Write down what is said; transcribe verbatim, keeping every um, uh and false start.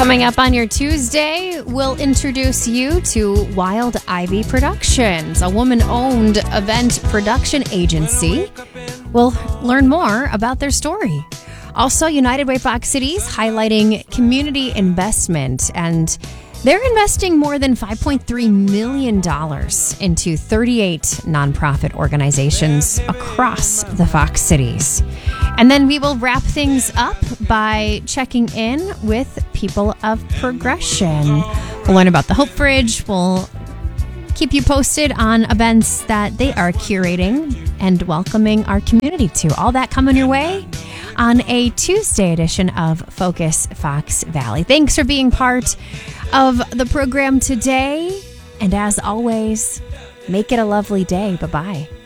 Coming up on your Tuesday, we'll introduce you to Wild Ivy Productions, a woman-owned event production agency. We'll learn more about their story. Also, United Way Fox Cities highlighting community investment, and they're investing more than five point three million dollars into thirty-eight nonprofit organizations across the Fox Cities. And then we will wrap things up by checking in with People of Progression. We'll learn about the Hope Fridge. We'll keep you posted on events that they are curating and welcoming our community to. All that coming your way on a Tuesday edition of Focus Fox Valley. Thanks for being part of the program today. And as always, make it a lovely day. Bye-bye.